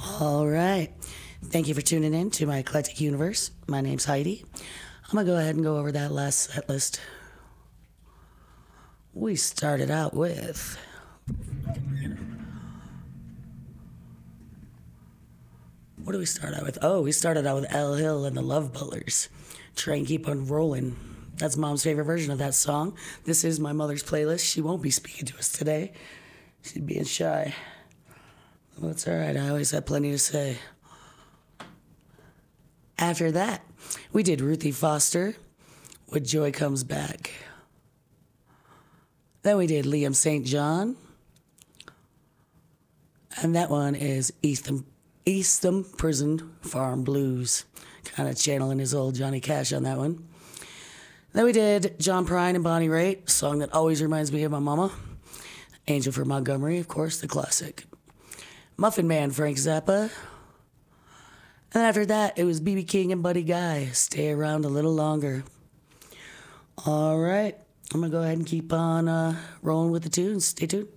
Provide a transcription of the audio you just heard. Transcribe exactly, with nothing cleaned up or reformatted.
All right. Thank you for tuning in to my eclectic universe. My name's Heidi. I'm going to go ahead and go over that last set list. We started out with. What do we start out with? Oh, we started out with Al Hill and the Love Butlers. Train Keep on Rolling. That's Mom's favorite version of that song. This is my mother's playlist. She won't be speaking to us today. She's being shy. Well, it's all right. I always have plenty to say. After that, we did Ruthie Foster with Joy Comes Back. Then we did Liam Saint John. And that one is Eastham, Eastham Prison Farm Blues. Kind of channeling his old Johnny Cash on that one. Then we did John Prine and Bonnie Raitt, a song that always reminds me of my mama. Angel from Montgomery, of course, the classic. Muffin Man, Frank Zappa. And after that, it was B B King and Buddy Guy, Stay Around a Little Longer. All right, I'm going to go ahead and keep on uh, rolling with the tunes. Stay tuned.